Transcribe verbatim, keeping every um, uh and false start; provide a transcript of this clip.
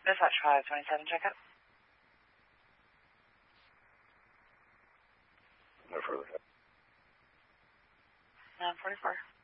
Dispatch five twenty-seven, checkup. No further. nine forty-four.